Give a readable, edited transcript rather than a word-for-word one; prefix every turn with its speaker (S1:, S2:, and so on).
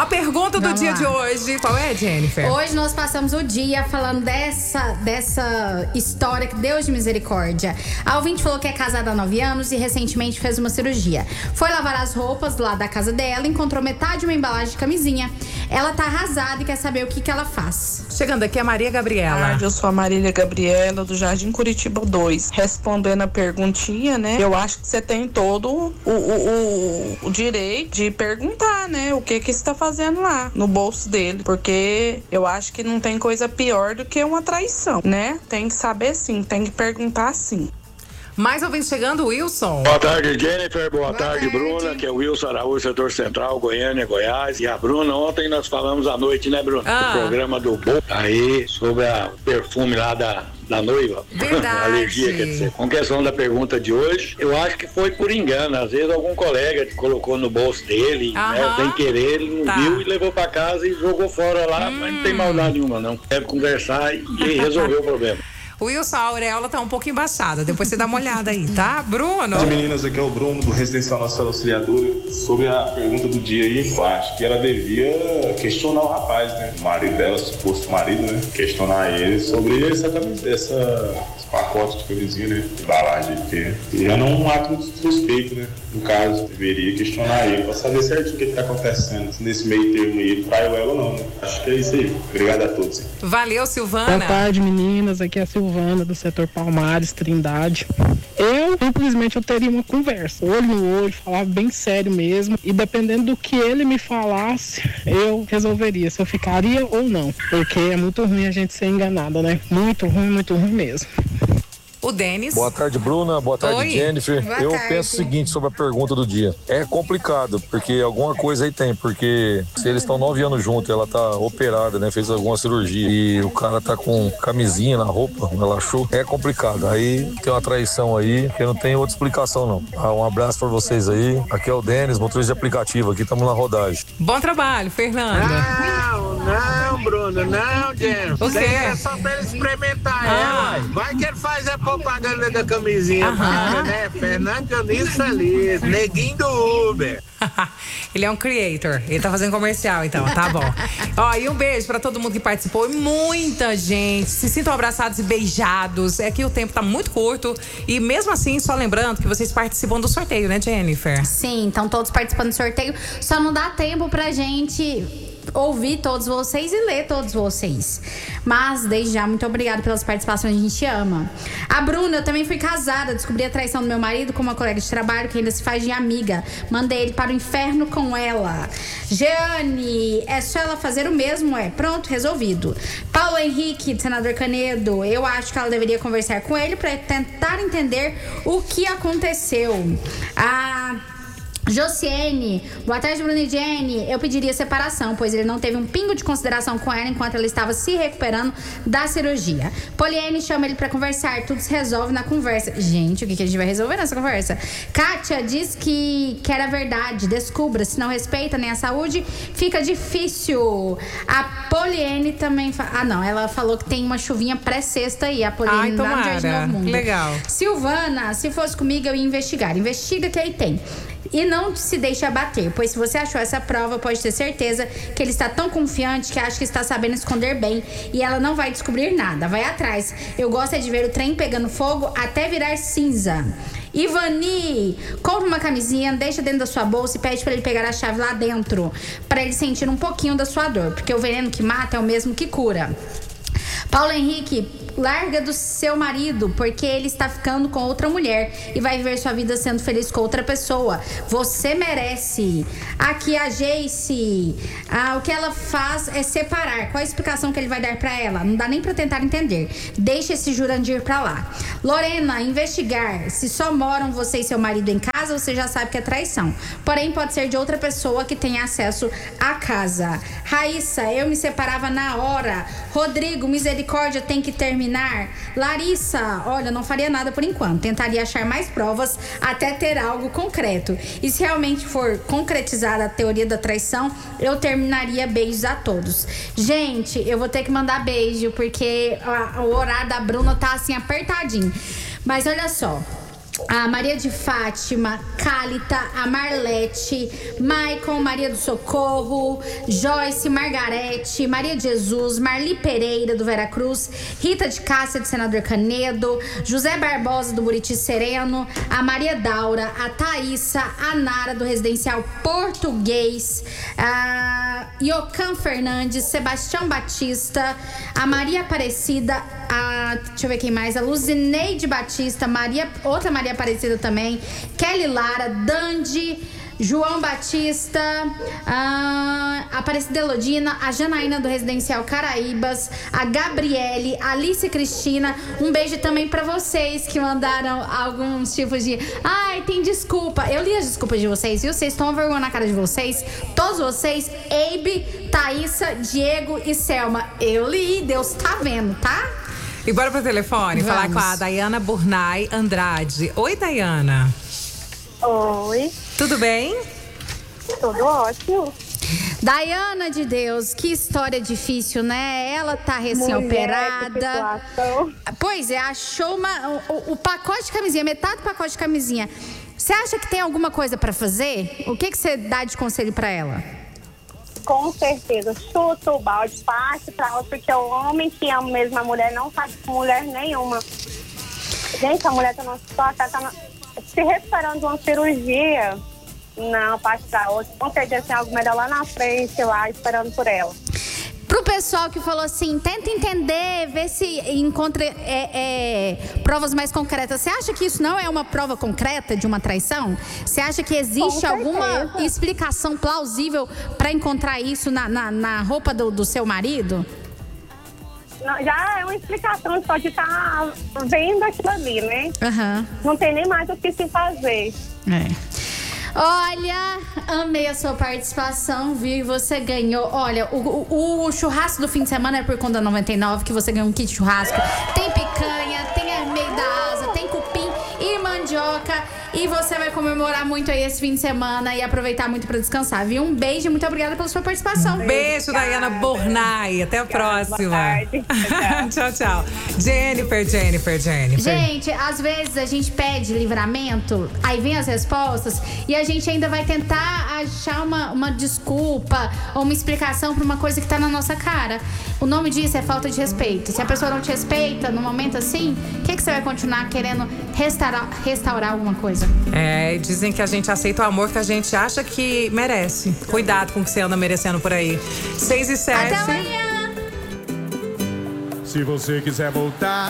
S1: A pergunta do dia de hoje, qual é, Jennifer?
S2: Hoje nós passamos o dia falando dessa história, que Deus de misericórdia. A ouvinte falou que é casada há 9 anos e recentemente fez uma cirurgia. Foi lavar as roupas lá da casa dela, encontrou metade de uma embalagem de camisinha. Ela tá arrasada e quer saber o que ela faz.
S1: Chegando aqui a Maria Gabriela.
S3: Eu sou a Marília Gabriela, do Jardim Curitiba 2. Respondendo a perguntinha, né? Eu acho que você tem todo o direito de perguntar, né? O que está fazendo lá no bolso dele. Porque eu acho que não tem coisa pior do que uma traição, né? Tem que saber sim, tem que perguntar sim.
S1: Mais ouvinte chegando, Wilson.
S4: Boa tarde, Jennifer. Boa tarde, Bruna, que é o Wilson Araújo, setor central, Goiânia, Goiás. E a Bruna, ontem nós falamos à noite, né, Bruna? Do programa do Bo, aí, sobre o perfume lá da noiva.
S1: Verdade.
S4: Alergia, quer dizer. Com questão da pergunta de hoje, eu acho que foi por engano. Às vezes algum colega colocou no bolso dele, né, sem querer, ele não viu e levou pra casa e jogou fora lá, mas não tem maldade nenhuma, não. Deve conversar e resolver o problema.
S1: Wilson, a auréola tá um pouco embaixada. Depois você dá uma olhada aí, tá? Bruno?
S5: As meninas, aqui é o Bruno, do Residencial Nossa Auxiliadora. Sobre a pergunta do dia aí, eu acho que ela devia questionar o rapaz, né? O marido dela, suposto marido, né? Questionar ele sobre esse pacote de camisinha, né? Embalagem, porque já não é um ato suspeito, né? No caso, deveria questionar ele pra saber certinho o que tá acontecendo. Se nesse meio termo ele traiu ela ou não, né? Acho que é isso aí. Obrigado a todos. Hein?
S1: Valeu, Silvana.
S6: Boa tarde, meninas. Aqui é a Silvana, do setor Palmares, Trindade. Eu, simplesmente, eu teria uma conversa, olho no olho, falava bem sério mesmo. E dependendo do que ele me falasse, eu resolveria se eu ficaria ou não. Porque é muito ruim a gente ser enganada, né? Muito ruim mesmo.
S1: O Denis.
S7: Boa tarde, Bruna. Boa tarde,
S1: Oi.
S7: Jennifer. Eu penso o seguinte sobre a pergunta do dia. É complicado, porque alguma coisa aí tem, porque se eles estão 9 anos juntos, ela tá operada, né? Fez alguma cirurgia e o cara tá com camisinha na roupa, ela achou. É complicado. Aí tem uma traição aí, que não tem outra explicação, não. Um abraço pra vocês aí. Aqui é o Denis, motorista de aplicativo. Aqui estamos na rodagem.
S1: Bom trabalho, Fernanda.
S8: Não, Bruno, não, Jennifer.
S1: O quê?
S8: É só pra ele experimentar ela. Vai que ele faz a propaganda da camisinha, né? Fernando Dionísio Feliz, neguinho do Uber.
S1: Ele é um creator, ele tá fazendo comercial, então, tá bom. Ó, e um beijo pra todo mundo que participou. E muita gente, se sintam abraçados e beijados. É que o tempo tá muito curto. E mesmo assim, só lembrando que vocês participam do sorteio, né, Jennifer?
S2: Sim, então todos participando do sorteio. Só não dá tempo pra gente ouvir todos vocês e ler todos vocês. Mas, desde já, muito obrigada pelas participações, a gente ama. A Bruna, eu também fui casada, descobri a traição do meu marido com uma colega de trabalho que ainda se faz de amiga. Mandei ele para o inferno com ela. Jeane, é só ela fazer o mesmo, Pronto, resolvido. Paulo Henrique, do senador Canedo, eu acho que ela deveria conversar com ele para tentar entender o que aconteceu. Josiane, boa tarde, Bruno e Jenny. Eu pediria separação, pois ele não teve um pingo de consideração com ela enquanto ela estava se recuperando da cirurgia. Poliane chama ele pra conversar, tudo se resolve na conversa. Gente, o que a gente vai resolver nessa conversa? Kátia diz que era verdade, descubra, se não respeita nem a saúde, fica difícil. A Poliane também ela falou que tem uma chuvinha pré-sexta aí, a Poliane lá no Jardim Novo Mundo.
S1: Legal.
S2: Silvana, se fosse comigo eu ia investigar. Investiga que aí tem. E não se deixe abater, pois se você achou essa prova, pode ter certeza que ele está tão confiante que acha que está sabendo esconder bem e ela não vai descobrir nada. Vai atrás. Eu gosto de ver o trem pegando fogo até virar cinza. Ivani, compra uma camisinha, deixa dentro da sua bolsa e pede para ele pegar a chave lá dentro, para ele sentir um pouquinho da sua dor, porque o veneno que mata é o mesmo que cura. Paulo Henrique, larga do seu marido, porque ele está ficando com outra mulher e vai viver sua vida sendo feliz com outra pessoa. Você merece. Aqui a Jace, o que ela faz é separar. Qual a explicação que ele vai dar pra ela? Não dá nem pra tentar entender. Deixa esse Jurandir pra lá. Lorena, investigar. Se só moram você e seu marido em casa, você já sabe que é traição. Porém, pode ser de outra pessoa que tenha acesso à casa. Raíssa, eu me separava na hora. Rodrigo, misericórdia, tem que terminar. Larissa, olha, não faria nada por enquanto. Tentaria achar mais provas até ter algo concreto. E se realmente for concretizada a teoria da traição, eu terminaria. Beijos a todos. Gente, eu vou ter que mandar beijo, porque o horário da Bruna tá assim apertadinho. Mas olha só, a Maria de Fátima, Cálita, a Marlete, Maicon, Maria do Socorro, Joyce, Margarete, Maria de Jesus, Marli Pereira, do Veracruz, Rita de Cássia, de Senador Canedo, José Barbosa, do Buriti Sereno, a Maria Daura, a Thaísa, a Nara, do Residencial Português, a Iocan Fernandes, Sebastião Batista, a Maria Aparecida, deixa eu ver quem mais, a Luzineide Batista, outra Maria Aparecida também, Kelly Lara, Dandi, João Batista, Aparecida Elodina, a Janaína do Residencial Caraíbas, a Gabriele, a Alice Cristina. Um beijo também pra vocês que mandaram alguns tipos de tem desculpa. Eu li as desculpas de vocês, viu? Vocês estão vergonha na cara de vocês. Todos vocês, Eibe, Thaísa, Diego e Selma. Eu li, Deus tá vendo, tá?
S1: E bora pro telefone falar com a Dayana Burnay Andrade. Oi, Dayana.
S9: Oi.
S1: Tudo bem?
S9: Tudo ótimo.
S2: Dayana de Deus, que história difícil, né? Ela tá recém-operada. Pois é, achou o pacote de camisinha, metade do pacote de camisinha. Você acha que tem alguma coisa pra fazer? O que você dá de conselho pra ela?
S9: Com certeza, chuta o balde, parte pra ela, porque o homem que ama mesmo a mulher não faz com mulher nenhuma. Gente, a mulher tá numa situação, tá se recuperando de uma cirurgia, não, parte pra outra. Com certeza tem algo melhor lá na frente, lá, esperando por ela.
S2: Pro pessoal que falou assim, tenta entender, ver se encontra provas mais concretas. Você acha que isso não é uma prova concreta de uma traição? Você acha que existe alguma explicação plausível para encontrar isso na roupa do seu marido?
S9: Não, já é uma explicação, só de estar vendo aquilo ali, né?
S2: Uhum.
S9: Não tem nem mais o que se fazer.
S2: Olha, amei a sua participação, viu? E você ganhou. Olha, o churrasco do fim de semana é por conta da 99, que você ganhou um kit churrasco. Tem picanha, tem armeio da asa, tem cupim e mandioca. E você vai comemorar muito aí esse fim de semana e aproveitar muito pra descansar, viu? Um beijo e muito obrigada pela sua participação.
S1: Beijo, Dayana Burnay. Até a próxima.
S9: Boa tarde.
S1: Tchau, tchau. Jennifer.
S2: Gente, às vezes a gente pede livramento, aí vem as respostas e a gente ainda vai tentar achar uma desculpa ou uma explicação pra uma coisa que tá na nossa cara. O nome disso é falta de respeito. Se a pessoa não te respeita num momento assim, o que você vai continuar querendo restaurar alguma coisa?
S1: Dizem que a gente aceita o amor que a gente acha que merece. Cuidado com o que você anda merecendo por aí. 6 e 7.
S2: Até amanhã.
S10: Se você quiser voltar